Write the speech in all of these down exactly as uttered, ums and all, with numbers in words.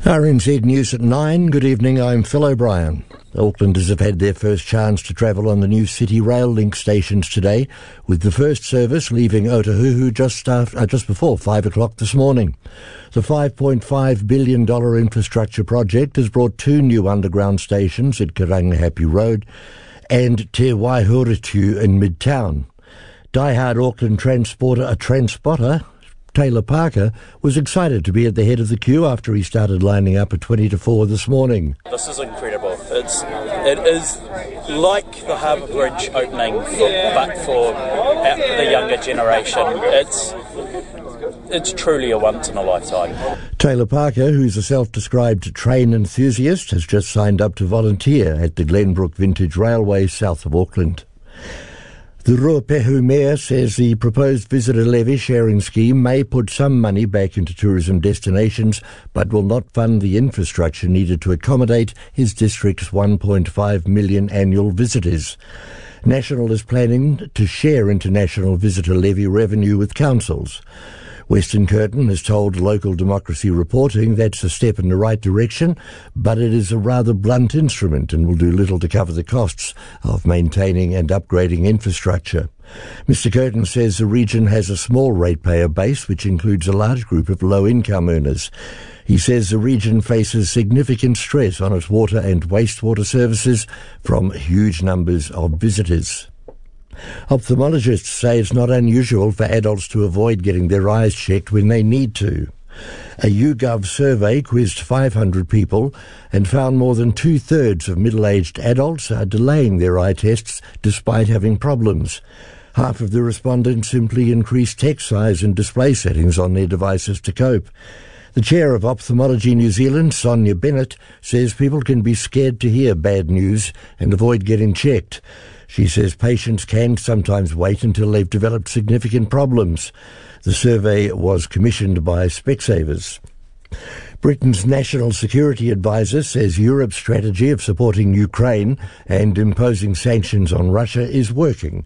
R N Z News at nine. Good evening, I'm Phil O'Brien. Aucklanders have had their first chance to travel on the new City Rail Link stations today, with the first service leaving Otahuhu just after, uh, just before five o'clock this morning. The five point five billion dollars infrastructure project has brought two new underground stations at Karangahape Road and Te Waihuritu in Midtown. Die-hard Auckland transporter, a transporter, Taylor Parker, was excited to be at the head of the queue after he started lining up at twenty to four this morning. This is incredible. It's it is like the Harbour Bridge opening, for, but for the younger generation. It's it's truly a once in a lifetime. Taylor Parker, who's a self-described train enthusiast, has just signed up to volunteer at the Glenbrook Vintage Railway south of Auckland. The Ruapehu Mayor says the proposed visitor levy sharing scheme may put some money back into tourism destinations, but will not fund the infrastructure needed to accommodate his district's one point five million annual visitors. National is planning to share international visitor levy revenue with councils. Western Curtin has told Local Democracy Reporting that's a step in the right direction, but it is a rather blunt instrument and will do little to cover the costs of maintaining and upgrading infrastructure. Mister Curtin says the region has a small ratepayer base, which includes a large group of low-income earners. He says the region faces significant stress on its water and wastewater services from huge numbers of visitors. Ophthalmologists say it's not unusual for adults to avoid getting their eyes checked when they need to. A YouGov survey quizzed five hundred people and found more than two-thirds of middle-aged adults are delaying their eye tests despite having problems. Half of the respondents simply increased text size and display settings on their devices to cope. The chair of Ophthalmology New Zealand, Sonia Bennett, says people can be scared to hear bad news and avoid getting checked. She says patients can sometimes wait until they've developed significant problems. The survey was commissioned by Specsavers. Britain's National Security Advisor says Europe's strategy of supporting Ukraine and imposing sanctions on Russia is working.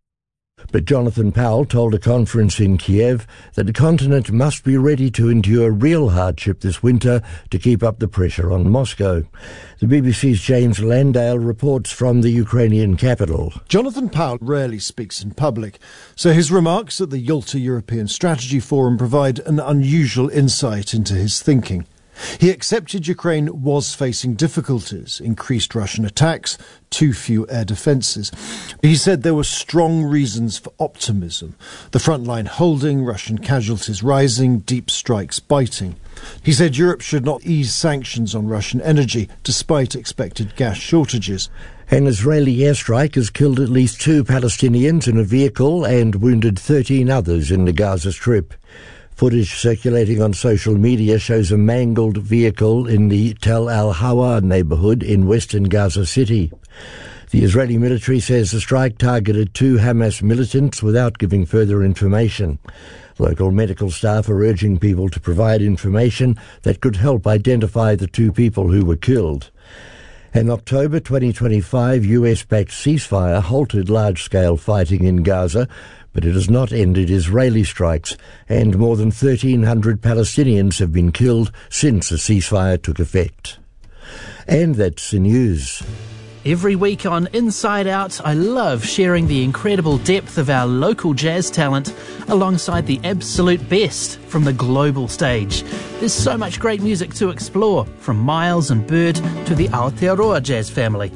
But Jonathan Powell told a conference in Kiev that the continent must be ready to endure real hardship this winter to keep up the pressure on Moscow. The B B C's James Landale reports from the Ukrainian capital. Jonathan Powell rarely speaks in public, so his remarks at the Yalta European Strategy Forum provide an unusual insight into his thinking. He accepted Ukraine was facing difficulties, increased Russian attacks, too few air defences. He said there were strong reasons for optimism. The front line holding, Russian casualties rising, deep strikes biting. He said Europe should not ease sanctions on Russian energy, despite expected gas shortages. An Israeli airstrike has killed at least two Palestinians in a vehicle and wounded thirteen others in the Gaza Strip. Footage circulating on social media shows a mangled vehicle in the Tel Al-Hawa neighborhood in western Gaza City. The Israeli military says the strike targeted two Hamas militants without giving further information. Local medical staff are urging people to provide information that could help identify the two people who were killed. An October twenty twenty-five U S-backed ceasefire halted large-scale fighting in Gaza, but it has not ended Israeli strikes, and more than thirteen hundred Palestinians have been killed since the ceasefire took effect. And that's the news. Every week on Inside Out, I love sharing the incredible depth of our local jazz talent alongside the absolute best from the global stage. There's so much great music to explore, from Miles and Bird to the Aotearoa jazz family.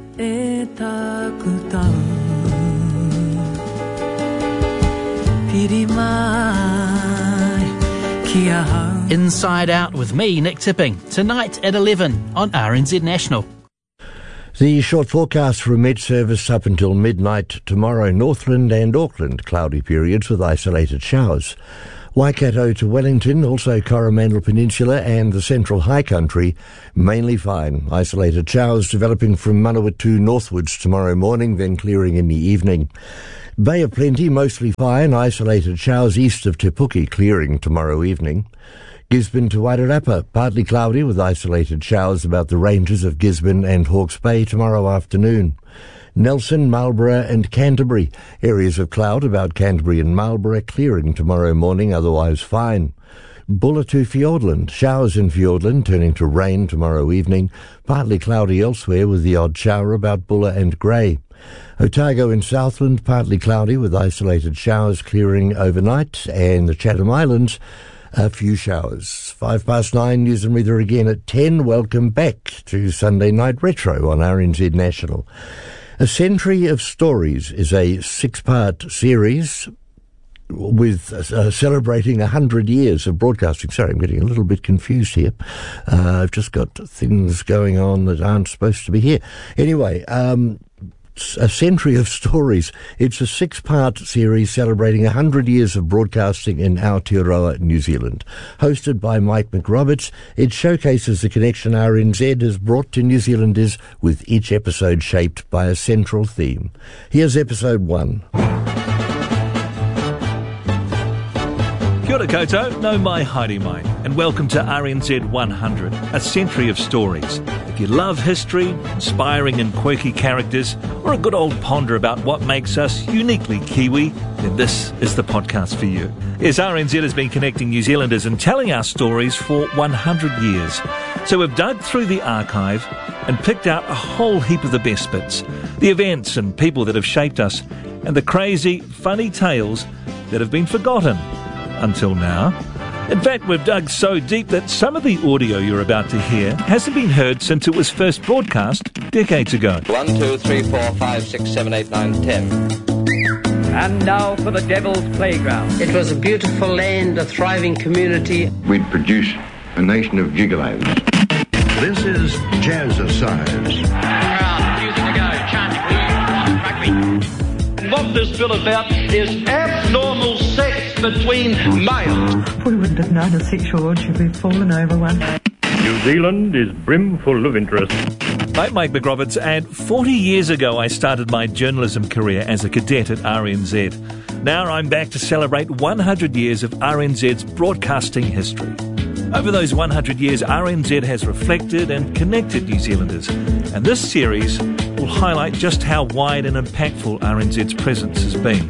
Inside Out with me, Nick Tipping, tonight at eleven on R N Z National. The short forecast for a Met service up until midnight tomorrow: Northland and Auckland, cloudy periods with isolated showers. Waikato to Wellington, also Coromandel Peninsula and the Central High Country, mainly fine. Isolated showers developing from Manawatu northwards tomorrow morning, then clearing in the evening. Bay of Plenty, mostly fine. Isolated showers east of Te Puke, clearing tomorrow evening. Gisborne to Wairarapa, partly cloudy with isolated showers about the ranges of Gisborne and Hawke's Bay tomorrow afternoon. Nelson, Marlborough and Canterbury, areas of cloud about Canterbury and Marlborough, clearing tomorrow morning, otherwise fine. Bulla to Fiordland. Showers in Fiordland, turning to rain tomorrow evening. Partly cloudy elsewhere with the odd shower about Bulla and Grey. Otago in Southland, partly cloudy with isolated showers clearing overnight. And the Chatham Islands, a few showers. Five past nine, news and weather again at ten. Welcome back to Sunday Night Retro on R N Z National. A Century of Stories is a six-part series with uh, celebrating one hundred years of broadcasting. Sorry, I'm getting a little bit confused here. Uh, I've just got things going on that aren't supposed to be here. Anyway, um, A Century of Stories. It's a six-part series celebrating one hundred years of broadcasting in Aotearoa, New Zealand. Hosted by Mike McRoberts, it showcases the connection R N Z has brought to New Zealanders, with each episode shaped by a central theme. Here's episode one. Kia ora koutou, no mai haere mai, and welcome to R N Z one hundred, A Century of Stories. If you love history, inspiring and quirky characters, or a good old ponder about what makes us uniquely Kiwi, then this is the podcast for you. Yes, R N Z has been connecting New Zealanders and telling our stories for one hundred years. So we've dug through the archive and picked out a whole heap of the best bits, the events and people that have shaped us, and the crazy, funny tales that have been forgotten until now. In fact, we've dug so deep that some of the audio you're about to hear hasn't been heard since it was first broadcast decades ago. One, two, three, four, five, six, seven, eight, nine, ten. And now for the Devil's Playground. It was a beautiful land, a thriving community. We'd produce a nation of gigolos. This is Jazzercise. Using the go, chanting, rugby. What this bill about is abnormal sex between males. We wouldn't have known a sexual urge if we'd fallen over one. New Zealand is brimful of interest. I'm Mike McRoberts, and forty years ago I started my journalism career as a cadet at R N Z. Now I'm back to celebrate one hundred years of R N Z's broadcasting history. Over those one hundred years, R N Z has reflected and connected New Zealanders, and this series will highlight just how wide and impactful R N Z's presence has been.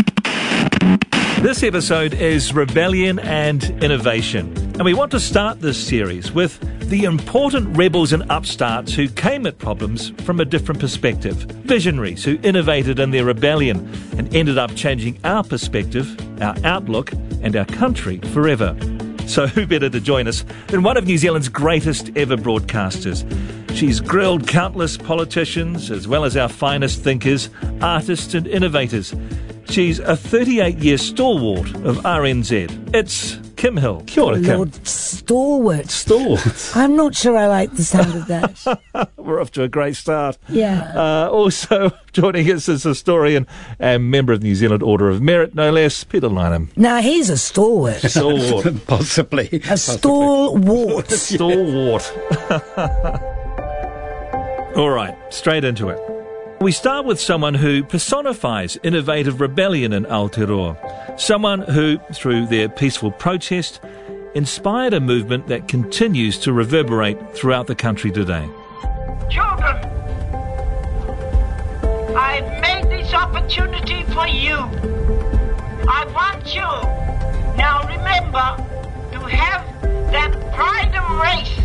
This episode is Rebellion and Innovation, and we want to start this series with the important rebels and upstarts who came at problems from a different perspective, visionaries who innovated in their rebellion and ended up changing our perspective, our outlook, and our country forever. So who better to join us than one of New Zealand's greatest ever broadcasters? She's grilled countless politicians as well as our finest thinkers, artists and innovators. She's a thirty-eight-year stalwart of R N Z. It's Kim Hill. Kia ora, Kim. Lord, stalwart. Stalwart. I'm not sure I like the sound of that. We're off to a great start. Yeah. Uh, also joining us is historian and member of the New Zealand Order of Merit, no less, Peter Lynham. Now, he's a stalwart. Stalwart. Possibly. A Possibly. stalwart. Stalwart. All right, straight into it. We start with someone who personifies innovative rebellion in Aotearoa. Someone who, through their peaceful protest, inspired a movement that continues to reverberate throughout the country today. Children, I've made this opportunity for you. I want you, now remember, to have that pride of race.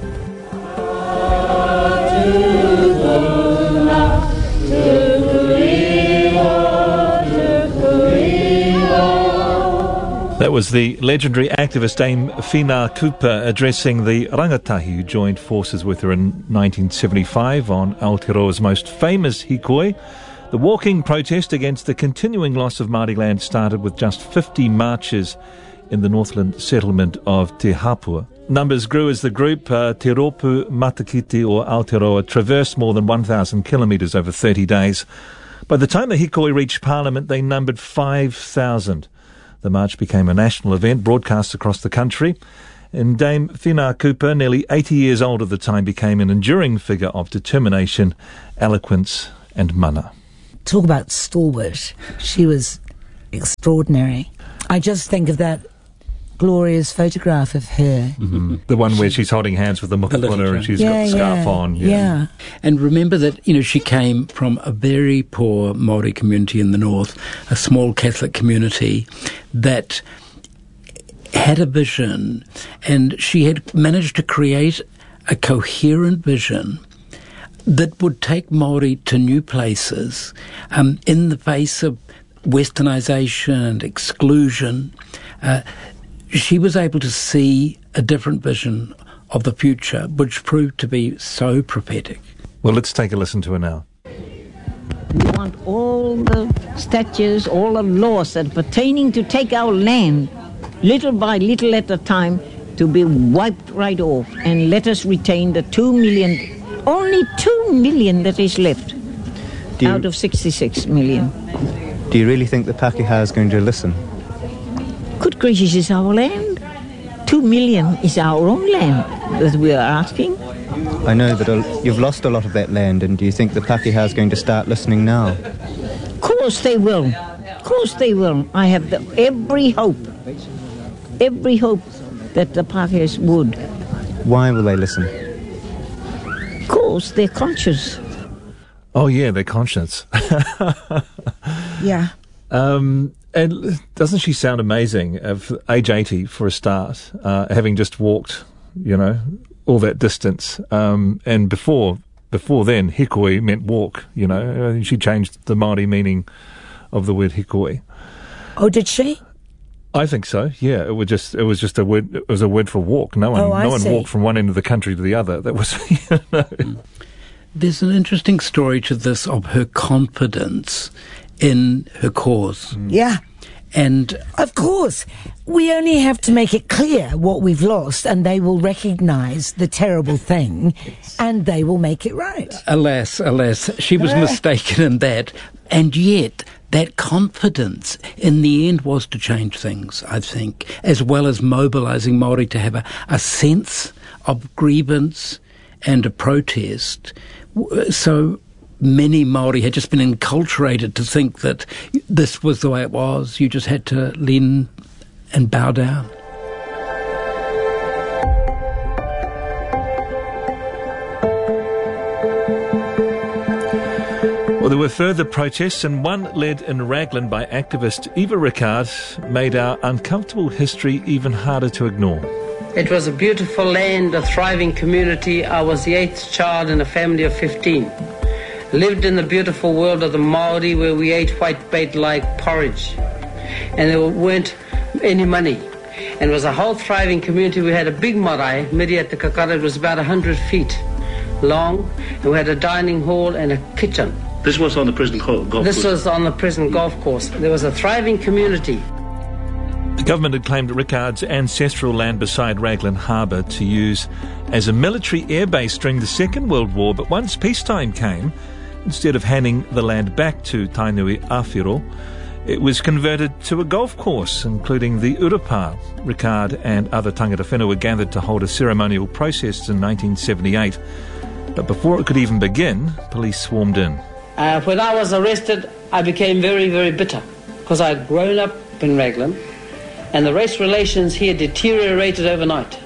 That was the legendary activist Dame Whina Cooper addressing the rangatahi who joined forces with her in nineteen seventy-five on Aotearoa's most famous hikoi. The walking protest against the continuing loss of Māori land started with just fifty marches in the Northland settlement of Te Hapua. Numbers grew as the group, uh, Te Ropu Matakiti or Aotearoa, traversed more than one thousand kilometres over thirty days. By the time the hikoi reached Parliament, they numbered five thousand. The march became a national event, broadcast across the country. And Dame Whina Cooper, nearly eighty years old at the time, became an enduring figure of determination, eloquence and mana. Talk about stalwart. She was extraordinary. I just think of that glorious photograph of her. Mm-hmm. The one where she's holding hands with the mukapuna and she's yeah, got the scarf yeah, on. Yeah. yeah. And remember that, you know, she came from a very poor Māori community in the north, a small Catholic community that had a vision, and she had managed to create a coherent vision that would take Māori to new places um, in the face of westernisation and exclusion. Uh, she was able to see a different vision of the future, which proved to be so prophetic. Well, let's take a listen to her now. We want all the statutes, all the laws that are pertaining to take our land, little by little at a time, to be wiped right off, and let us retain the two million, only two million that is left you, out of sixty-six million. Do you really think the Pākehā is going to listen? Good gracious, is our land. Two million is our own land that we are asking. I know, but you've lost a lot of that land, and do you think the Pākehā is going to start listening now? Of course they will. Of course they will. I have the, every hope, every hope that the Pākehās would. Why will they listen? Of course, they're conscious. Oh, yeah, they're conscious. Yeah. Um, and doesn't she sound amazing? Of age eighty for a start, uh, having just walked, you know, all that distance. Um, and before before then, hikoi meant walk, you know. She changed the Māori meaning of the word hikoi. Oh, did she? I think so. Yeah, it was just it was just a word. It was a word for walk. No one, oh, I no one see. walked from one end of the country to the other. That was, you know. There's an interesting story to this of her confidence in her cause. Mm. Yeah. And of course, we only have to make it clear what we've lost, and they will recognise the terrible thing, and they will make it right. Alas, alas, she was mistaken in that, and yet that confidence in the end was to change things, I think, as well as mobilising Māori to have a, a sense of grievance and a protest. So many Māori had just been enculturated to think that this was the way it was. You just had to lean and bow down. Well, there were further protests, and one led in Raglan by activist Eva Ricard made our uncomfortable history even harder to ignore. It was a beautiful land, a thriving community. I was the eighth child in a family of fifteen. Lived in the beautiful world of the Māori, where we ate white bait like porridge. And there weren't any money. And it was a whole thriving community. We had a big marae, miri at the Kakara. It was about one hundred feet long. And we had a dining hall and a kitchen. This was on the prison golf course? This was on the prison golf course. There was a thriving community. The government had claimed Ricard's ancestral land beside Raglan Harbour to use as a military airbase during the Second World War, but once peacetime came, instead of handing the land back to Tainui Āwhiro, it was converted to a golf course, including the Urupā. Ricard and other tangata whenua were gathered to hold a ceremonial process in nineteen seventy-eight. But before it could even begin, police swarmed in. Uh, when I was arrested, I became very, very bitter, because I'd grown up in Raglan, and the race relations here deteriorated overnight.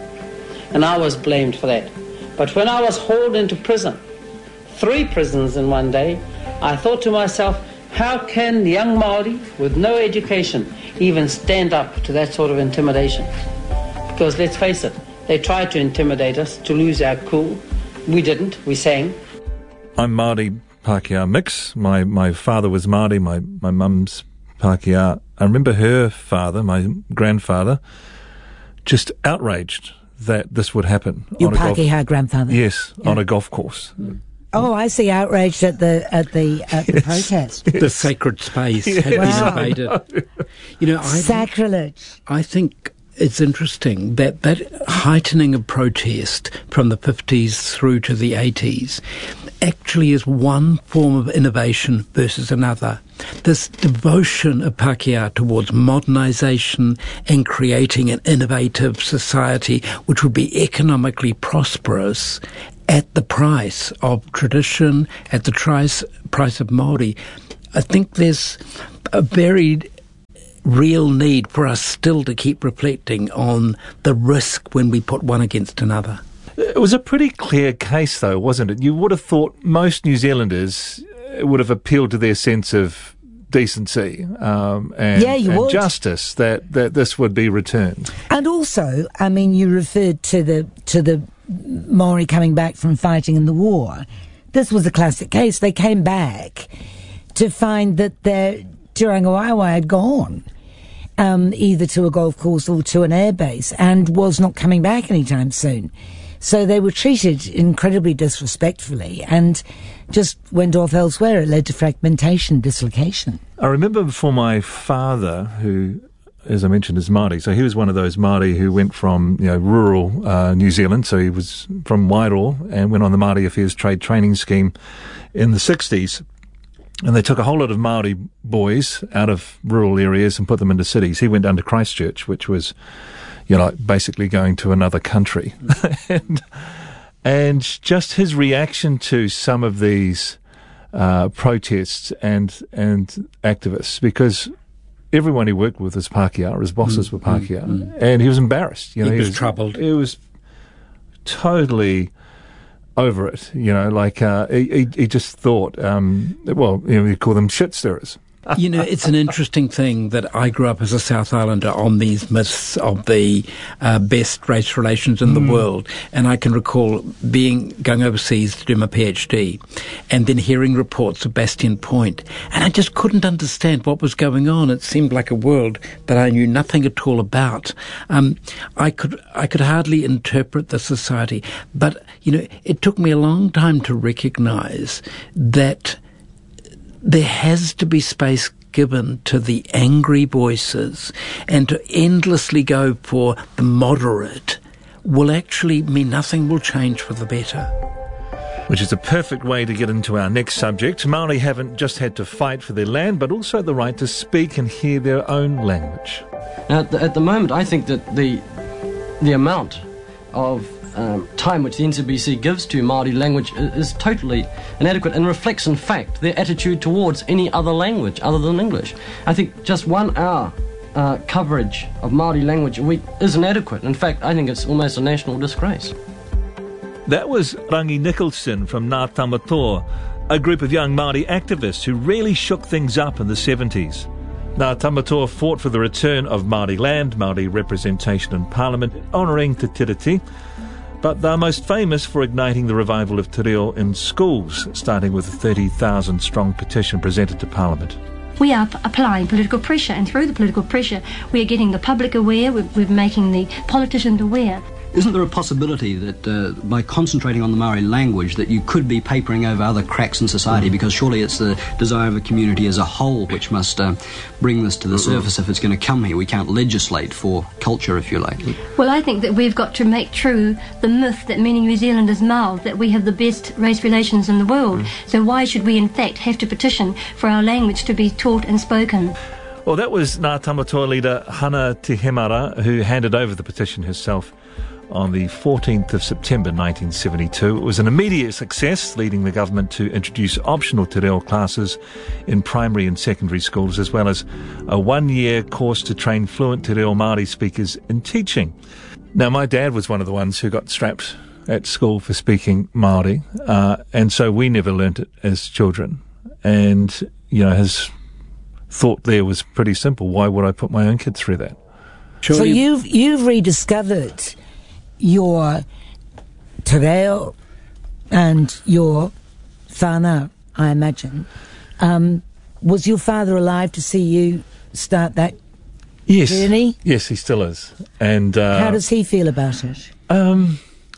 And I was blamed for that. But when I was hauled into prison, three prisons in one day, I thought to myself, how can young Māori with no education even stand up to that sort of intimidation? Because let's face it, they tried to intimidate us, to lose our cool. We didn't, we sang. I'm Māori Pākehā mix. My my father was Māori, my, my mum's Pākehā. I remember her father, my grandfather, just outraged that this would happen. Your on a Pākehā golf, grandfather? Yes, Yeah. on a golf course. Oh, I see, outraged at the at the at the Yes. protest. The sacred space had been Wow. invaded. You know, I Sacrilege. I think it's interesting that that heightening of protest from the fifties through to the eighties actually is one form of innovation versus another. This devotion of Pākehā towards modernisation and creating an innovative society which would be economically prosperous at the price of tradition, at the price, price of Māori. I think there's a very real need for us still to keep reflecting on the risk when we put one against another. It was a pretty clear case, though, wasn't it? You would have thought most New Zealanders would have appealed to their sense of decency um, and, yeah, you and would. justice that, that this would be returned. And also, I mean, you referred to the to the Maori coming back from fighting in the war. This was a classic case. They came back to find that their Te Rangiwaewae had gone, um, either to a golf course or to an airbase, and was not coming back anytime soon. So they were treated incredibly disrespectfully and just went off elsewhere. It led to fragmentation, dislocation. I remember before my father, who, as I mentioned, is Māori, so he was one of those Māori who went from, you know, rural uh, New Zealand, so he was from Wairoa and went on the Māori Affairs Trade Training Scheme in the sixties. And they took a whole lot of Māori boys out of rural areas and put them into cities. He went down to Christchurch, which was, you know, like basically going to another country. and, and just his reaction to some of these uh, protests and and activists, because everyone he worked with was Pākehā, his bosses mm, were Pākehā, mm, mm. and he was embarrassed. You know, he, he was, was troubled. He was totally over it, you know, like uh, he, he, he just thought, um, well, you know, we call them shit stirrers. You know, it's an interesting thing that I grew up as a South Islander on these myths of the uh, best race relations in the Mm. world. And I can recall being going overseas to do my PhD and then hearing reports of Bastion Point. And I just couldn't understand what was going on. It seemed like a world that I knew nothing at all about. Um, I could I could hardly interpret the society. But, you know, it took me a long time to recognise that there has to be space given to the angry voices, and to endlessly go for the moderate will actually mean nothing will change for the better. Which is a perfect way to get into our next subject. Māori haven't just had to fight for their land, but also the right to speak and hear their own language. Now, at the, at the moment, I think that the the amount of Um, time which the N Z B C gives to Māori language is, is totally inadequate and reflects, in fact, their attitude towards any other language other than English. I think just one hour uh, coverage of Māori language a week is inadequate. In fact, I think it's almost a national disgrace. That was Rangi Nicholson from Ngā Tamatoa, a group of young Māori activists who really shook things up in the seventies. Ngā Tamatoa fought for the return of Māori land, Māori representation in Parliament, honouring Te Tiriti. But they're most famous for igniting the revival of te reo in schools, starting with a thirty thousand strong petition presented to Parliament. We are p- applying political pressure, and through the political pressure we are getting the public aware, we're, we're making the politicians aware. Isn't there a possibility that uh, by concentrating on the Maori language that you could be papering over other cracks in society, mm. because surely it's the desire of a community as a whole which must uh, bring this to the mm-hmm. surface if it's going to come here. We can't legislate for culture, if you like. Well, I think that we've got to make true the myth that many New Zealanders mouth, that we have the best race relations in the world. Mm. So why should we in fact have to petition for our language to be taught and spoken? Well, that was Ngā Tamatoa leader Hana Te Hemara, who handed over the petition herself on the fourteenth of September nineteen seventy-two. It was an immediate success, leading the government to introduce optional te reo classes in primary and secondary schools, as well as a one-year course to train fluent te reo Māori speakers in teaching. Now, my dad was one of the ones who got strapped at school for speaking Māori, uh, and so we never learnt it as children. And, you know, his thought there was pretty simple. Why would I put my own kids through that? Surely. So you've, you've rediscovered your te reo and your whānau, I imagine. Um, was your father alive to see you start that yes. journey? Yes, he still is. And uh, how does he feel about it? Um,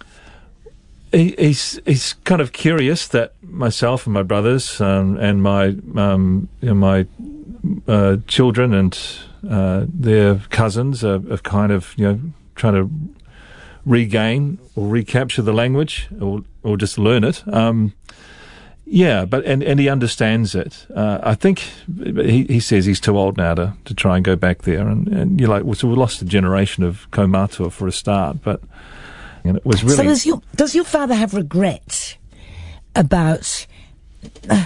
he, he's he's kind of curious that myself and my brothers um, and my um, you know, my uh, children and uh, their cousins are, are kind of you know trying to regain or recapture the language, or or just learn it. Um, yeah, but and, and he understands it. Uh, I think he, he says he's too old now to, to try and go back there. And, and you're like, well, so we lost a generation of kaumātua for a start. But and it was really. So does your does your father have regret about uh,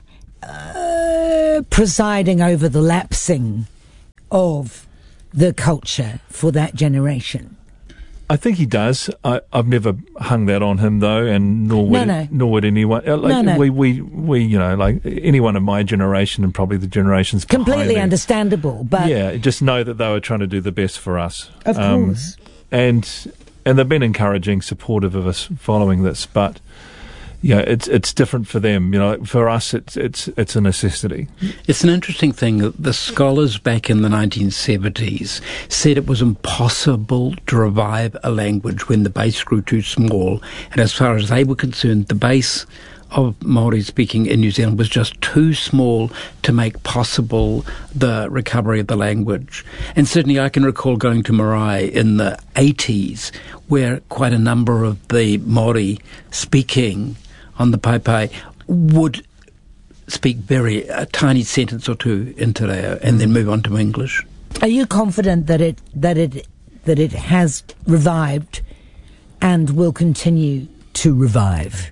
uh, presiding over the lapsing of the culture for that generation? I think he does. I, I've never hung that on him though, and nor would No, no. nor would anyone. uh, Like, No, no. We, we, we, you know, like anyone of my generation and probably the generations behind Completely me, understandable, but yeah, just know that they were trying to do the best for us. Of course. And and they've been encouraging, supportive of us following this, but yeah, it's it's different for them. You know, for us, it's it's it's a necessity. It's an interesting thing that the scholars back in the nineteen seventies said it was impossible to revive a language when the base grew too small, and as far as they were concerned, the base of Māori speaking in New Zealand was just too small to make possible the recovery of the language. And certainly I can recall going to Marae in the eighties, where quite a number of the Māori speaking on the Paipai would speak very a tiny sentence or two in te reo and then move on to English. are you confident that it that it that it has revived and will continue to revive?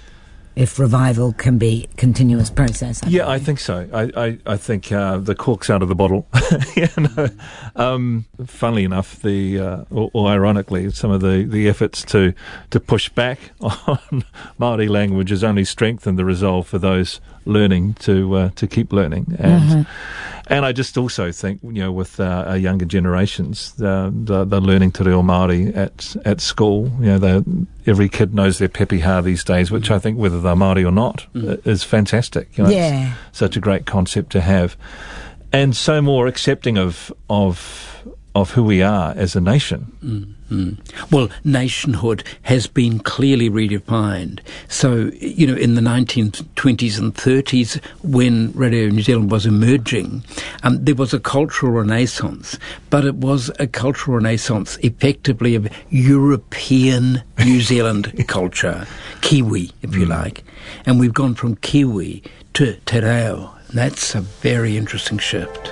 If revival can be a continuous process. I yeah, think. I think so. I, I, I think uh, the cork's out of the bottle. you know, um, funnily enough, the uh, or, or ironically, some of the, the efforts to, to push back on Māori language has only strengthened the resolve for those learning to uh, to keep learning. And Mm-hmm. and I just also think, you know, with uh, our younger generations, uh, they're, they're learning te reo Māori at at school. You know, every kid knows their pepeha these days, which I think, whether they're Māori or not, mm. is fantastic. You know, yeah. It's such a great concept to have, and so more accepting of of of who we are as a nation. Mm-hmm. Well, nationhood has been clearly redefined. So, you know, in the nineteen twenties and thirties, when Radio New Zealand was emerging, um, there was a cultural renaissance, but it was a cultural renaissance effectively of European New Zealand culture, Kiwi, if you like. And we've gone from Kiwi to te reo. And that's a very interesting shift.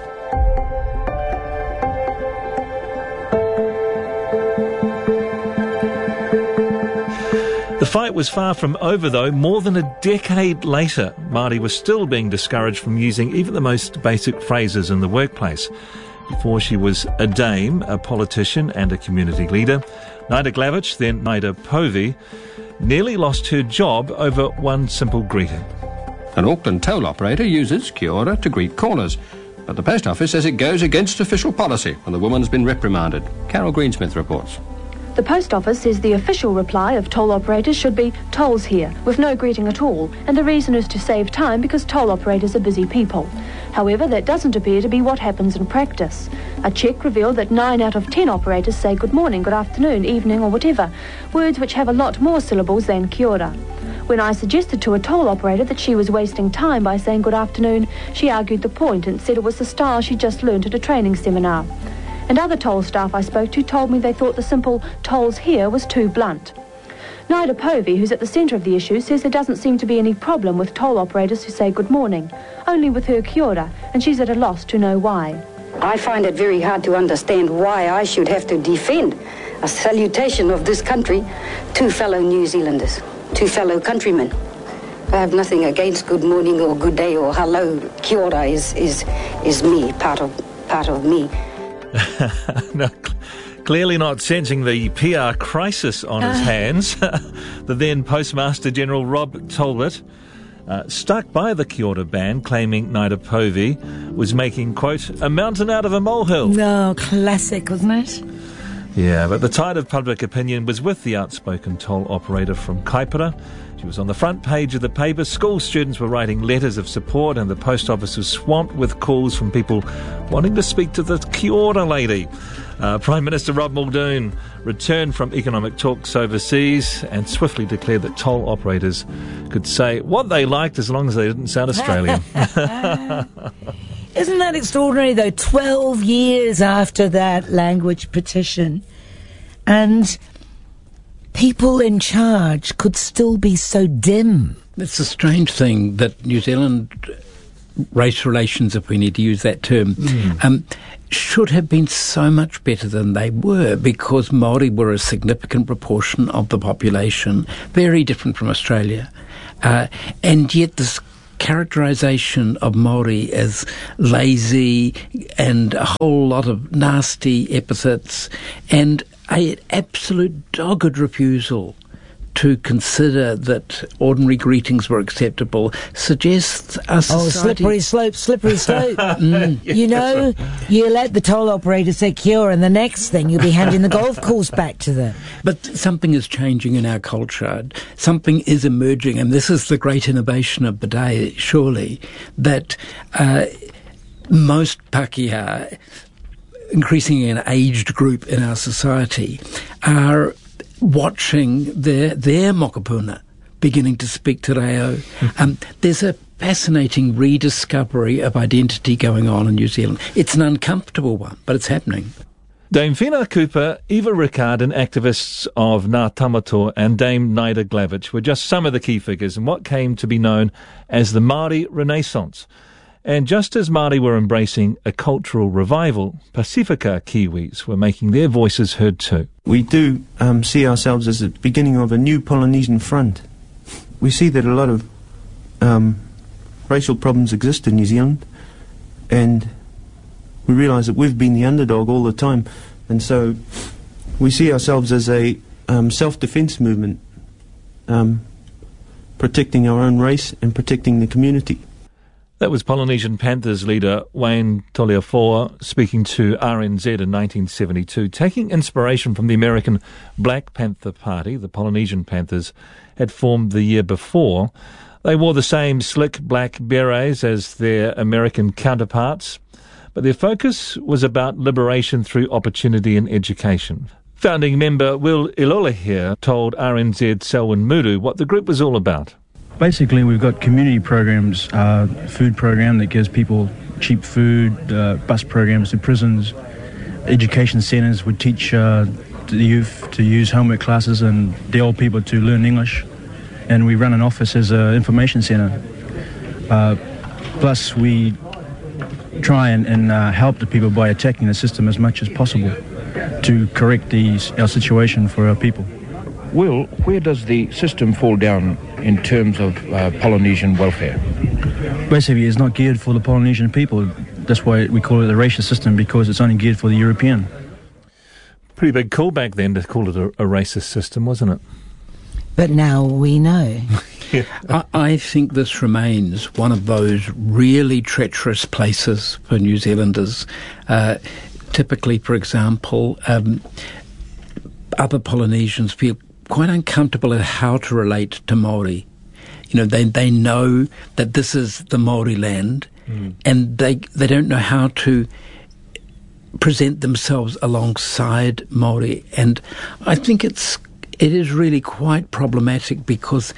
The fight was far from over, though. More than a decade later, Māori was still being discouraged from using even the most basic phrases in the workplace. Before she was a dame, a politician and a community leader, Naida Glavich, then Naida Povey, nearly lost her job over one simple greeting. An Auckland toll operator uses kia ora to greet callers, but the post office says it goes against official policy and the woman's been reprimanded. Carol Greensmith reports. The post office says the official reply of toll operators should be "tolls here," with no greeting at all, and the reason is to save time because toll operators are busy people. However, that doesn't appear to be what happens in practice. A check revealed that nine out of ten operators say good morning, good afternoon, evening or whatever, words which have a lot more syllables than kia ora. When I suggested to a toll operator that she was wasting time by saying good afternoon, she argued the point and said it was the style she just learnt at a training seminar. And other toll staff I spoke to told me they thought the simple "tolls here" was too blunt. Naida Povey, who's at the centre of the issue, says there doesn't seem to be any problem with toll operators who say good morning, only with her kia ora, and she's at a loss to know why. I find it very hard to understand why I should have to defend a salutation of this country to fellow New Zealanders, to fellow countrymen. I have nothing against good morning or good day or hello. Kia ora is, is, is me, part of, part of me. No, cl- clearly not sensing the P R crisis on his Uh. hands. The then Postmaster General Rob Talbot uh, stuck by the kia ora ban, claiming Naida Povey was making, quote, a mountain out of a molehill. No, classic, wasn't it? Yeah, but the tide of public opinion was with the outspoken toll operator from Kaipara. She was on the front page of the paper. School students were writing letters of support, and the post office was swamped with calls from people wanting to speak to the kia ora lady. Uh, Prime Minister Rob Muldoon returned from economic talks overseas and swiftly declared that toll operators could say what they liked as long as they didn't sound Australian. Isn't that extraordinary, though? Twelve years after that language petition, and people in charge could still be so dim. It's a strange thing that New Zealand race relations, if we need to use that term, mm. um, should have been so much better than they were, because Māori were a significant proportion of the population, very different from Australia. Uh, and yet this characterisation of Māori as lazy and a whole lot of nasty epithets and an absolute dogged refusal to consider that ordinary greetings were acceptable suggests a society... Oh, slippery slope, slippery slope. mm. yeah, you know, right. You let the toll operator secure, and the next thing you'll be handing the golf course back to them. But something is changing in our culture. Something is emerging, and this is the great innovation of the day, surely, that uh, most Pākehā, increasingly an aged group in our society, are watching their their mokopuna beginning to speak te reo. Mm-hmm. Um, there's a fascinating rediscovery of identity going on in New Zealand. It's an uncomfortable one, but it's happening. Dame Whina Cooper, Eva Rickard and activists of Ngā Tamatoa and Dame Naida Glavich were just some of the key figures in what came to be known as the Māori Renaissance. And just as Māori were embracing a cultural revival, Pasifika Kiwis were making their voices heard too. We do um, see ourselves as the beginning of a new Polynesian front. We see that a lot of um, racial problems exist in New Zealand, and we realise that we've been the underdog all the time, and so we see ourselves as a um, self-defence movement, um, protecting our own race and protecting the community. That was Polynesian Panthers leader Wayne Toliafoa speaking to R N Z in nineteen seventy-two. Taking inspiration from the American Black Panther Party, the Polynesian Panthers had formed the year before. They wore the same slick black berets as their American counterparts, but their focus was about liberation through opportunity and education. Founding member Will Ilolahir told R N Z's Selwyn Muru what the group was all about. Basically, we've got community programs, uh, food program that gives people cheap food, uh, bus programs to prisons, education centres would teach uh, the youth to use homework classes and the old people to learn English. And we run an office as an information centre. Uh, plus, we try and, and uh, help the people by attacking the system as much as possible to correct these, our situation for our people. Will, where does the system fall down in terms of uh, Polynesian welfare? Basically, it's not geared for the Polynesian people. That's why we call it a racist system, because it's only geared for the European. Pretty big callback then to call it a, a racist system, wasn't it? But now we know. yeah. I, I think this remains one of those really treacherous places for New Zealanders. Uh, typically, for example, um, other Polynesians feel quite uncomfortable at how to relate to Māori. You know, they they know that this is the Māori land, mm. and they they don't know how to present themselves alongside Māori. And I think it's it is really quite problematic, because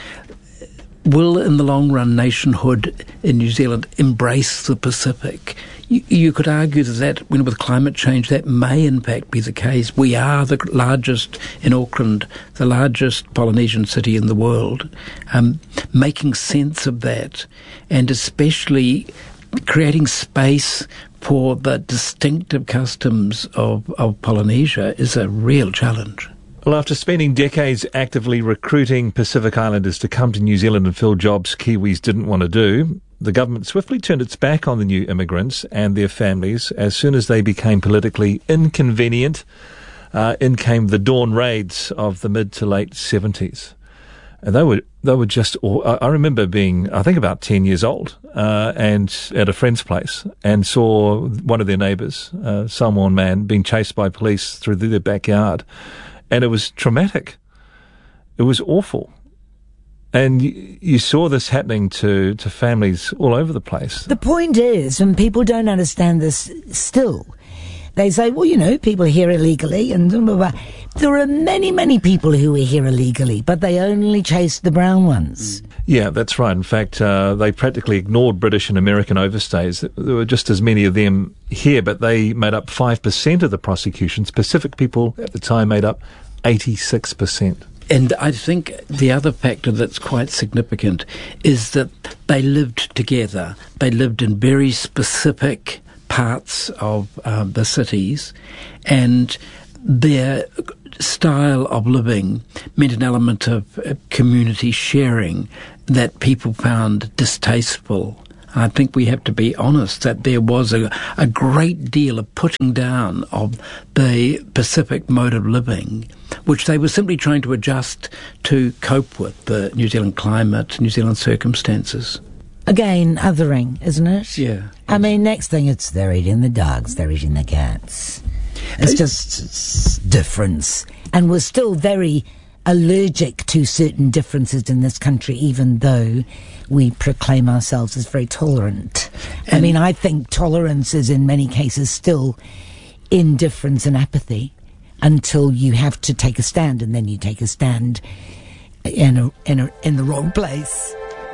will, in the long run, nationhood in New Zealand embrace the Pacific? You, you could argue that, that when with climate change, that may in fact be the case. We are the largest, in Auckland, the largest Polynesian city in the world. Um, making sense of that, and especially creating space for the distinctive customs of, of Polynesia is a real challenge. Well, after spending decades actively recruiting Pacific Islanders to come to New Zealand and fill jobs Kiwis didn't want to do, the government swiftly turned its back on the new immigrants and their families as soon as they became politically inconvenient. Uh, in came the dawn raids of the mid to late seventies. And they were they were just, I remember being, I think about ten years old, uh, and at a friend's place, and saw one of their neighbours, uh, Samoan man, being chased by police through their backyard. And it was traumatic. It was awful. And you, you saw this happening to, to families all over the place. The point is, and people don't understand this still, they say, well, you know, people are here illegally, and blah, blah, blah. There are many, many people who are here illegally, but they only chase the brown ones. Yeah, that's right. In fact, uh, they practically ignored British and American overstays. There were just as many of them here, but they made up five percent of the prosecutions. Pacific people at the time made up eighty-six percent. And I think the other factor that's quite significant is that they lived together. They lived in very specific parts of uh, the cities, and their style of living meant an element of uh, community sharing that people found distasteful I think we have to be honest that there was a, a great deal of putting down of the Pacific mode of living, which they were simply trying to adjust to cope with the New Zealand climate, New Zealand circumstances. Again, othering, isn't it? Yeah. I mean, next thing it's they're eating the dogs, they're eating the cats. It's just it's difference. And we're still very allergic to certain differences in this country, even though we proclaim ourselves as very tolerant. And I mean, I think tolerance is in many cases still indifference and apathy until you have to take a stand, and then you take a stand in a, in a, in the wrong place.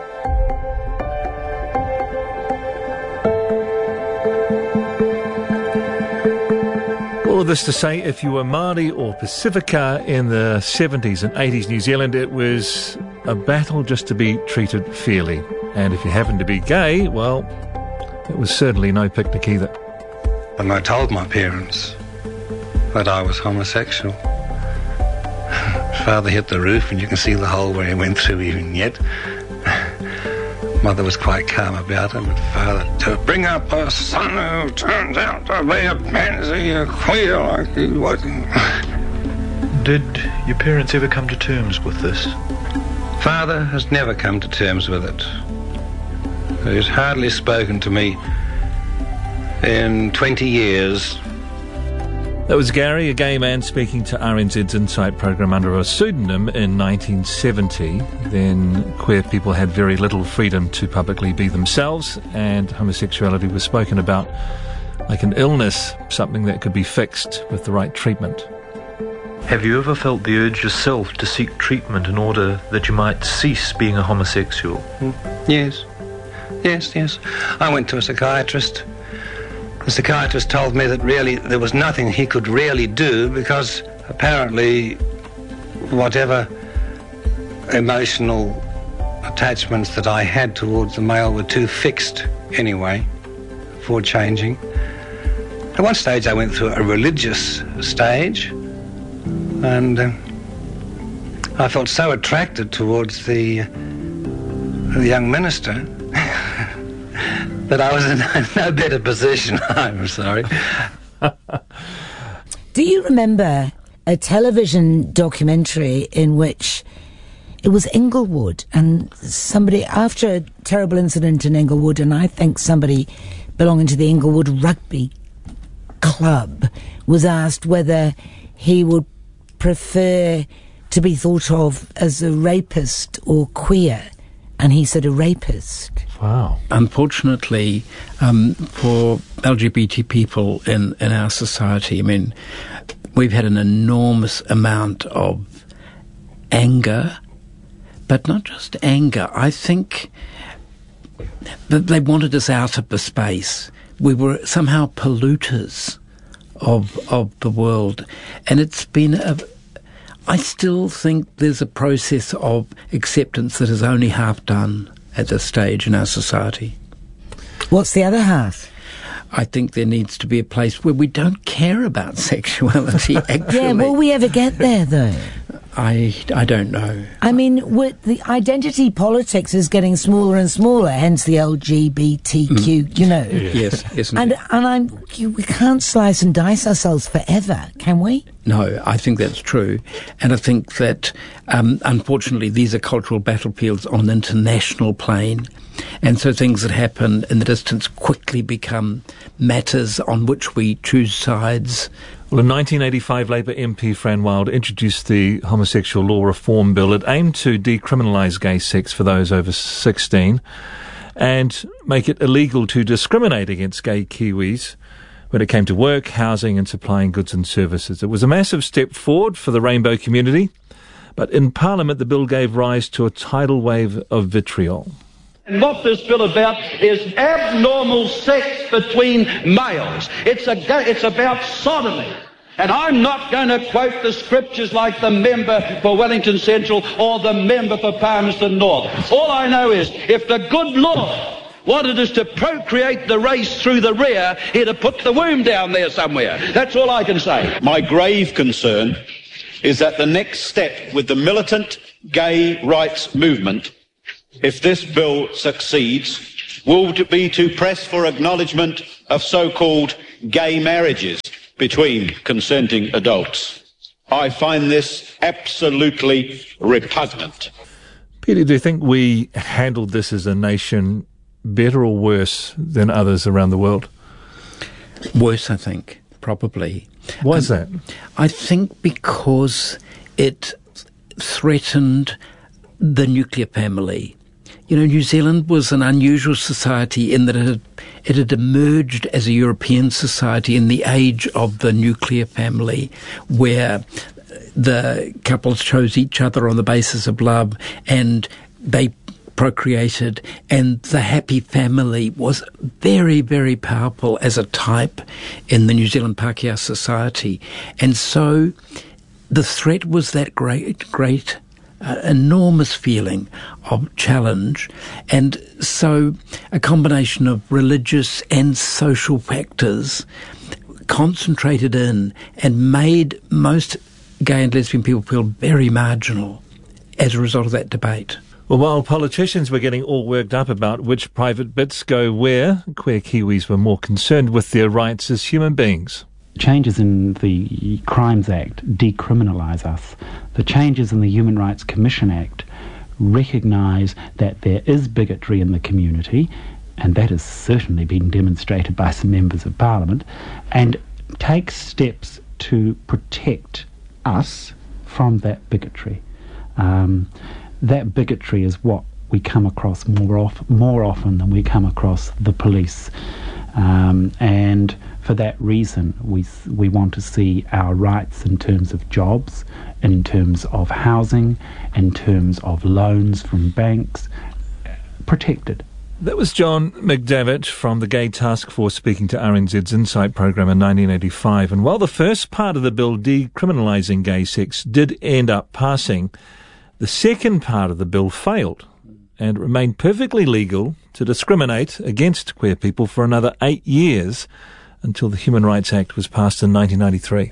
All of this to say, if you were Māori or Pacifica in the seventies and eighties New Zealand, it was a battle just to be treated fairly. And if you happened to be gay, well, it was certainly no picnic either. And I told my parents that I was homosexual. Father hit the roof and you can see the hole where he went through even yet. Mother was quite calm about it, but Father, to bring up a son who turns out to be a pansy, a queer like he was. Did your parents ever come to terms with this? Father has never come to terms with it. He's hardly spoken to me in twenty years. That was Gary, a gay man, speaking to R N Z's Insight programme under a pseudonym in nineteen seventy. Then queer people had very little freedom to publicly be themselves, and homosexuality was spoken about like an illness, something that could be fixed with the right treatment. Have you ever felt the urge yourself to seek treatment in order that you might cease being a homosexual? Yes. Yes, yes. I went to a psychiatrist. The psychiatrist told me that really there was nothing he could really do because apparently whatever emotional attachments that I had towards the male were too fixed anyway for changing. At one stage I went through a religious stage, and uh, I felt so attracted towards the, the young minister that I was in no better position. I'm sorry. Do you remember a television documentary in which it was Inglewood, and somebody, after a terrible incident in Inglewood, and I think somebody belonging to the Inglewood Rugby Club was asked whether he would prefer to be thought of as a rapist or queer, and he said a rapist. Wow. Unfortunately, um, for L G B T people in, in our society, I mean, we've had an enormous amount of anger, but not just anger. I think that they wanted us out of the space. We were somehow polluters of of the world, and it's been a. I still think there's a process of acceptance that is only half done at this stage in our society. What's the other half? I think there needs to be a place where we don't care about sexuality, actually. Yeah, will we ever get there, though? I, I don't know. I mean, with the identity politics is getting smaller and smaller, hence the L G B T Q, mm. you know. Yes, isn't and, it? And I'm, you, we can't slice and dice ourselves forever, can we? No, I think that's true. And I think that, um, unfortunately, these are cultural battlefields on an international plane. And so things that happen in the distance quickly become matters on which we choose sides. Well, in nineteen eighty-five, Labour M P Fran Wild introduced the Homosexual Law Reform Bill. It aimed to decriminalise gay sex for those over sixteen and make it illegal to discriminate against gay Kiwis when it came to work, housing and supplying goods and services. It was a massive step forward for the rainbow community, but in Parliament the bill gave rise to a tidal wave of vitriol. And what this bill about is abnormal sex between males. It's, a, it's about sodomy. And I'm not going to quote the scriptures like the member for Wellington Central or the member for Palmerston North. All I know is if the good Lord wanted us to procreate the race through the rear, he'd have put the womb down there somewhere. That's all I can say. My grave concern is that the next step with the militant gay rights movement if this bill succeeds, will be to press for acknowledgement of so-called gay marriages between consenting adults. I find this absolutely repugnant. Peter, do you think we handled this as a nation better or worse than others around the world? Worse, I think, probably. Why is that? I think because it threatened the nuclear family. You know, New Zealand was an unusual society in that it had, it had emerged as a European society in the age of the nuclear family, where the couples chose each other on the basis of love and they procreated, and the happy family was very, very powerful as a type in the New Zealand Pākehā society. And so the threat was that great, great, uh, enormous feeling of challenge. And so a combination of religious and social factors concentrated in and made most gay and lesbian people feel very marginal as a result of that debate. Well, while politicians were getting all worked up about which private bits go where, queer Kiwis were more concerned with their rights as human beings. Changes in the Crimes Act decriminalise us. The changes in the Human Rights Commission Act recognise that there is bigotry in the community, and that has certainly been demonstrated by some members of Parliament, and take steps to protect us from that bigotry. Um, that bigotry is what we come across more, of, more often than we come across the police. Um, and for that reason, we we want to see our rights in terms of jobs, in terms of housing, in terms of loans from banks, protected. That was John McDavitt from the Gay Task Force speaking to R N Z's Insight programme in nineteen eighty-five. And while the first part of the bill decriminalising gay sex did end up passing, the second part of the bill failed and remained perfectly legal to discriminate against queer people for another eight years until the Human Rights Act was passed in nineteen ninety-three.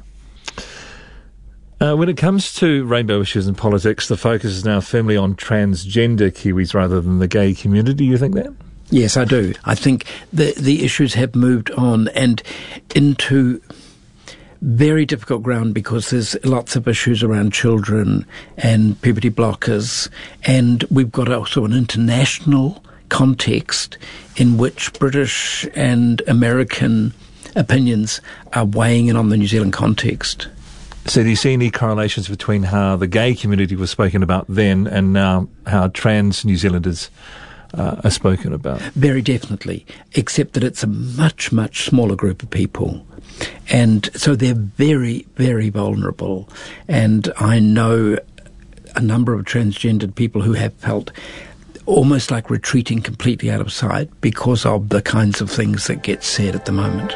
Uh, when it comes to rainbow issues in politics, the focus is now firmly on transgender Kiwis rather than the gay community. Do you think that? Yes, I do. I think the the issues have moved on and into very difficult ground because there's lots of issues around children and puberty blockers, and we've got also an international context in which British and American opinions are weighing in on the New Zealand context. So do you see any correlations between how the gay community was spoken about then and now how trans New Zealanders uh, are spoken about? Very definitely, except that it's a much, much smaller group of people. And so they're very, very vulnerable. And I know a number of transgendered people who have felt almost like retreating completely out of sight because of the kinds of things that get said at the moment.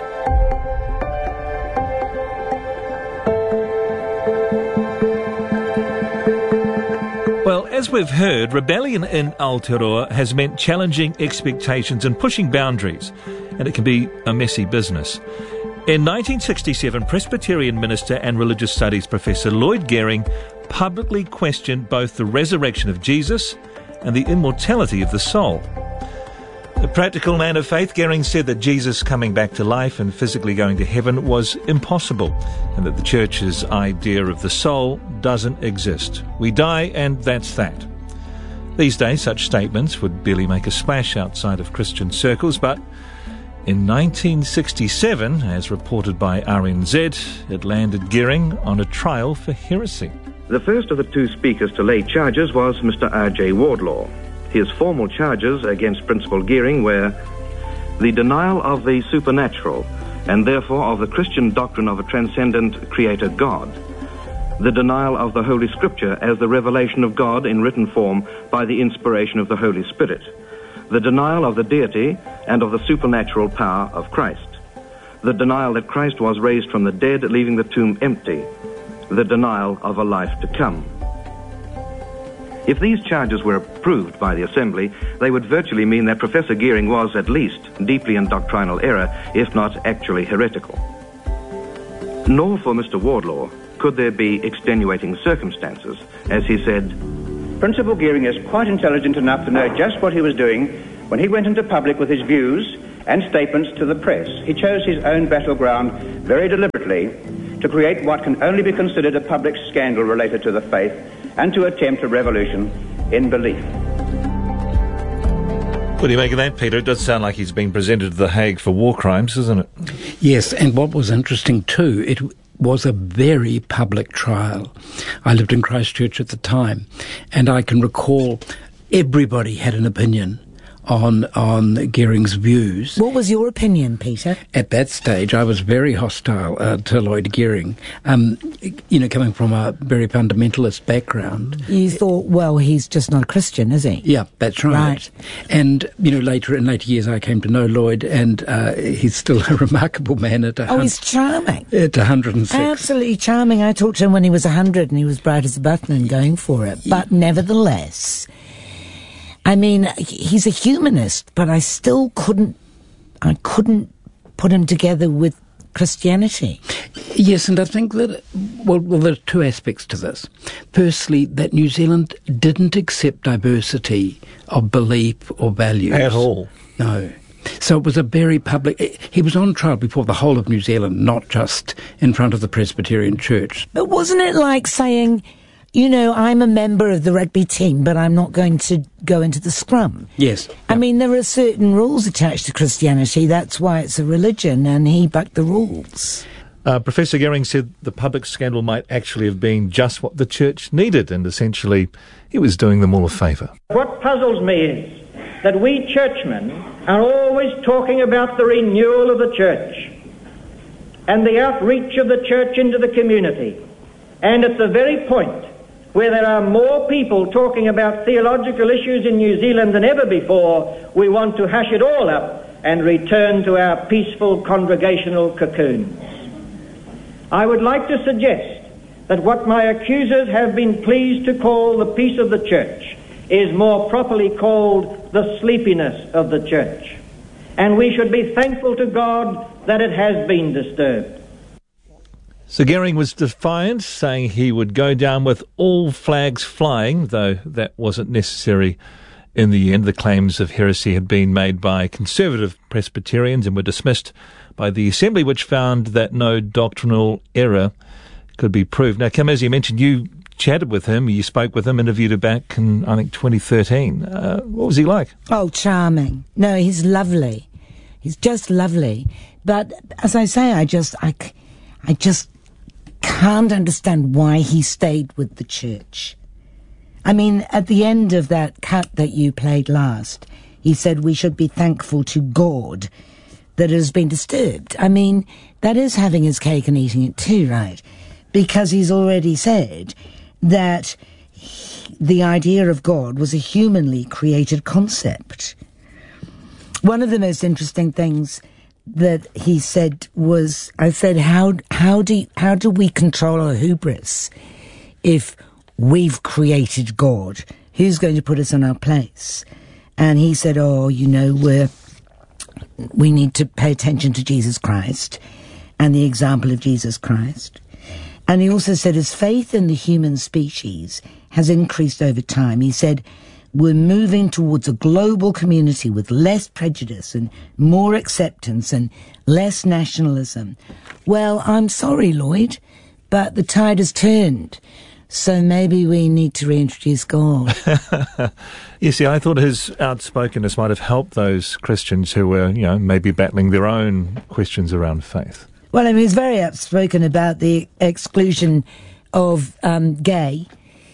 Well, as we've heard, rebellion in Aotearoa has meant challenging expectations and pushing boundaries, and it can be a messy business. In nineteen sixty-seven, Presbyterian minister and religious studies professor Lloyd Gehring publicly questioned both the resurrection of Jesus and the immortality of the soul. The practical man of faith, Gehring said that Jesus coming back to life and physically going to heaven was impossible, and that the church's idea of the soul doesn't exist. We die and that's that. These days, such statements would barely make a splash outside of Christian circles, but in nineteen sixty-seven, as reported by R N Z, it landed Gehring on a trial for heresy. The first of the two speakers to lay charges was Mister R J Wardlaw. His formal charges against Principal Gehring were the denial of the supernatural, and therefore of the Christian doctrine of a transcendent creator God, the denial of the Holy Scripture as the revelation of God in written form by the inspiration of the Holy Spirit, the denial of the deity and of the supernatural power of Christ, the denial that Christ was raised from the dead, leaving the tomb empty, the denial of a life to come. If these charges were approved by the Assembly, they would virtually mean that Professor Gehring was, at least, deeply in doctrinal error, if not actually heretical. Nor for Mister Wardlaw could there be extenuating circumstances, as he said, Principal Gearing is quite intelligent enough to know just what he was doing when he went into public with his views and statements to the press. He chose his own battleground very deliberately to create what can only be considered a public scandal related to the faith and to attempt a revolution in belief. What do you make of that, Peter? It does sound like he's been presented to The Hague for war crimes, doesn't it? Yes, and what was interesting too, it was a very public trial. I lived in Christchurch at the time, and I can recall everybody had an opinion on on Gearing's views. What was your opinion, Peter? At that stage, I was very hostile uh, to Lloyd Gearing. Um, you know, coming from a very fundamentalist background. You thought, well, he's just not a Christian, is he? Yeah, that's right. Right. And, you know, later in later years I came to know Lloyd, and uh, he's still a remarkable man at a Oh, he's charming. At one hundred and six. Absolutely charming. I talked to him when he was one hundred and he was bright as a button and going for it. But nevertheless, I mean, he's a humanist, but I still couldn't, I couldn't put him together with Christianity. Yes, and I think that, well, well, there are two aspects to this. Firstly, that New Zealand didn't accept diversity of belief or values. At all. No. So it was a very public... He was on trial before the whole of New Zealand, not just in front of the Presbyterian Church. But wasn't it like saying, you know, I'm a member of the rugby team, but I'm not going to go into the scrum? Yes. I mean, there are certain rules attached to Christianity. That's why it's a religion, and he bucked the rules. Uh, Professor Gearing said the public scandal might actually have been just what the church needed, and essentially he was doing them all a favour. What puzzles me is that we churchmen are always talking about the renewal of the church and the outreach of the church into the community. And at the very point where there are more people talking about theological issues in New Zealand than ever before, we want to hush it all up and return to our peaceful congregational cocoons. I would like to suggest that what my accusers have been pleased to call the peace of the church is more properly called the sleepiness of the church. And we should be thankful to God that it has been disturbed. So Gearing was defiant, saying he would go down with all flags flying, though that wasn't necessary in the end. The claims of heresy had been made by conservative Presbyterians and were dismissed by the Assembly, which found that no doctrinal error could be proved. Now, Kim, as you mentioned, you chatted with him, you spoke with him, interviewed him back in, I think, twenty thirteen. Uh, what was he like? Oh, charming. No, he's lovely. He's just lovely. But as I say, I just, I, I just can't understand why he stayed with the church. I mean, at the end of that cut that you played last, he said we should be thankful to God that it has been disturbed. I mean, that is having his cake and eating it too, right? Because he's already said that the idea of God was a humanly created concept. One of the most interesting things that he said was, I said, how how do you, how do we control our hubris if we've created God? Who's going to put us in our place? And he said, oh, you know, we're we need to pay attention to Jesus Christ and the example of Jesus Christ. And he also said his faith in the human species has increased over time. He said, we're moving towards a global community with less prejudice and more acceptance and less nationalism. Well, I'm sorry, Lloyd, but the tide has turned. So maybe we need to reintroduce God. You see, I thought his outspokenness might have helped those Christians who were, you know, maybe battling their own questions around faith. Well, I mean, he's very outspoken about the exclusion of um, gay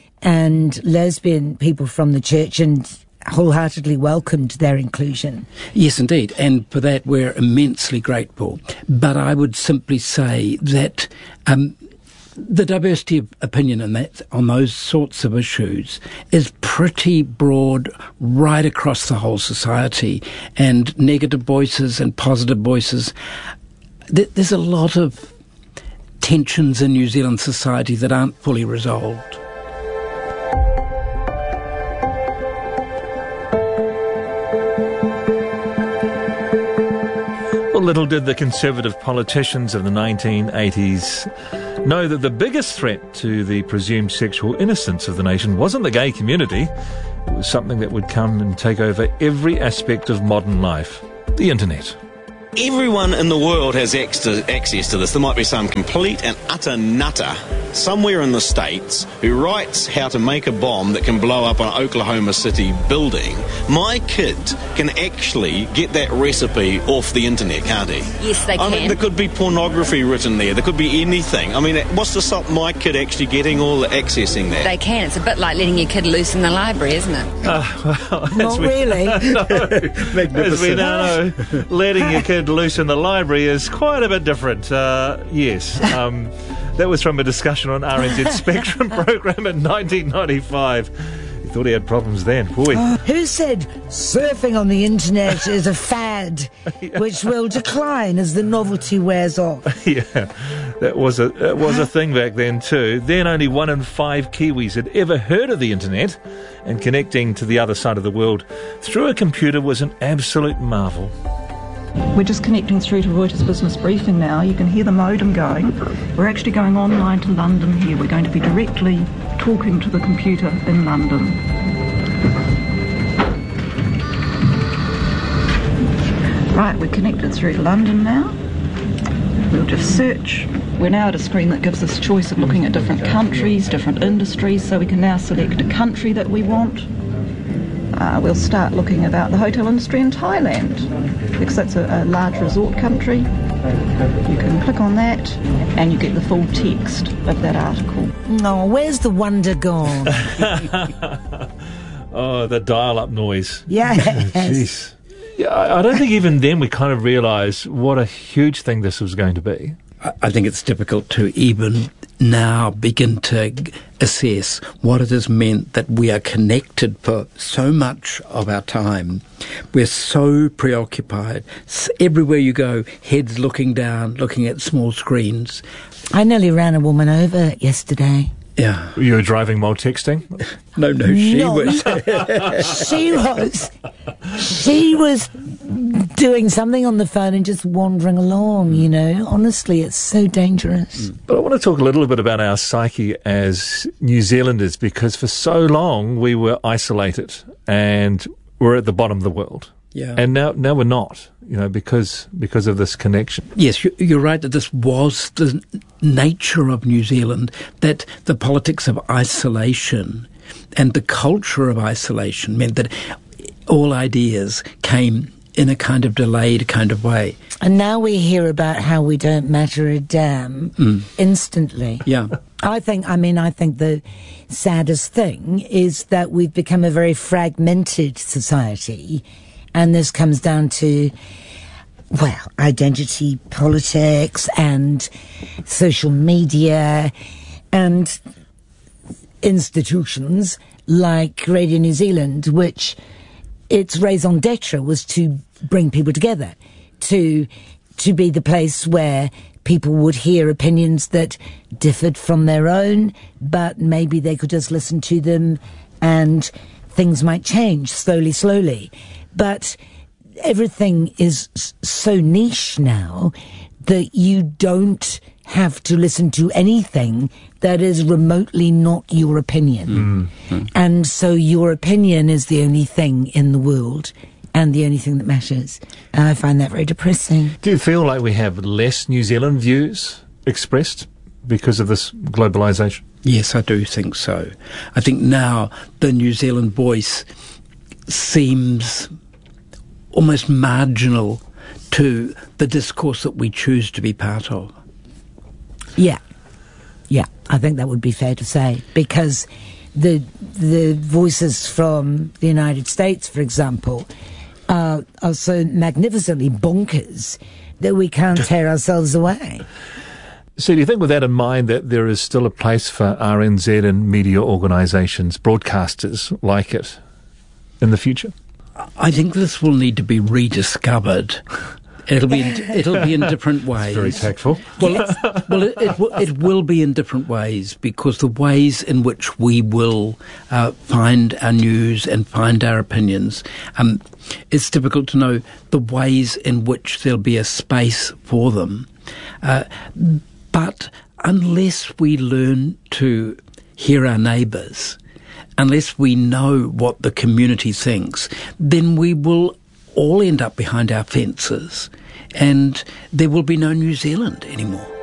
and lesbian people from the church and wholeheartedly welcomed their inclusion. Yes, indeed, and for that we're immensely grateful. But I would simply say that um, the diversity of opinion in that, on those sorts of issues is pretty broad right across the whole society, and negative voices and positive voices. Th- there's a lot of tensions in New Zealand society that aren't fully resolved. Well, little did the Conservative politicians of the nineteen eighties know that the biggest threat to the presumed sexual innocence of the nation wasn't the gay community. It was something that would come and take over every aspect of modern life. The internet. Everyone in the world has ex- access to this. There might be some complete and utter nutter somewhere in the States who writes how to make a bomb that can blow up an Oklahoma City building. My kid can actually get that recipe off the internet, can't he? Yes, they I can. mean, there could be pornography written there. There could be anything. I mean, what's to stop my kid actually getting all the accessing that? They can. It's a bit like letting your kid loose in the library, isn't it? Uh, well, Not we, really. no, as we now know, letting your kid loose in the library is quite a bit different. Uh, yes. Um, that was from a discussion on R N Z's Spectrum program in nineteen ninety-five. He thought he had problems then. Boy. Oh, who said surfing on the internet is a fad which will decline as the novelty wears off? Yeah, that was a that was a thing back then too. Then only one in five Kiwis had ever heard of the internet, and connecting to the other side of the world through a computer was an absolute marvel. We're just connecting through to Reuters Business Briefing now. You can hear the modem going. We're actually going online to London here. We're going to be directly talking to the computer in London. Right, we're connected through to London now. We'll just search. We're now at a screen that gives us choice of looking at different countries, different industries, so we can now select a country that we want. Uh, we'll start looking about the hotel industry in Thailand, because that's a, a large resort country. You can click on that and you get the full text of that article. Oh, where's the wonder gone? Oh, the dial-up noise. Yes. Jeez. Yeah, I, I don't think even then we kind of realised what a huge thing this was going to be. I, I think it's difficult to even now begin to g- assess what it has meant that we are connected for so much of our time. We're so preoccupied. S- everywhere you go, heads looking down, looking at small screens. I nearly ran a woman over yesterday. Yeah. You were driving while texting? No, no, she No. was. she was. She was doing something on the phone and just wandering along, you know. Honestly, it's so dangerous. But I want to talk a little bit about our psyche as New Zealanders, because for so long we were isolated and we're at the bottom of the world. Yeah. And now, now we're not, you know, because because of this connection. Yes, you- you're right that this was the nature of New Zealand, that the politics of isolation and the culture of isolation meant that all ideas came in a kind of delayed kind of way. And now we hear about how we don't matter a damn Mm. instantly. Yeah. I think, I mean, I think the saddest thing is that we've become a very fragmented society. And this comes down to, well, identity politics and social media and institutions like Radio New Zealand, which its raison d'etre was to bring people together, to to be the place where people would hear opinions that differed from their own, but maybe they could just listen to them and things might change slowly, slowly. But everything is s- so niche now that you don't have to listen to anything that is remotely not your opinion. Mm-hmm. And so your opinion is the only thing in the world and the only thing that matters. And I find that very depressing. Do you feel like we have less New Zealand views expressed because of this globalisation? Yes, I do think so. I think now the New Zealand voice seems almost marginal to the discourse that we choose to be part of. Yeah. Yeah, I think that would be fair to say, because the the voices from the United States, for example, are, are so magnificently bonkers that we can't tear ourselves away. So do you think, with that in mind, that there is still a place for R N Z and media organisations, broadcasters like it, in the future? I think this will need to be rediscovered It'll be in, it'll be in different ways. Very tactful. Well, well, it, it, will, it will be in different ways, because the ways in which we will uh, find our news and find our opinions, um, it's difficult to know the ways in which there'll be a space for them. Uh, but unless we learn to hear our neighbours, unless we know what the community thinks, then we will all end up behind our fences, and there will be no New Zealand anymore.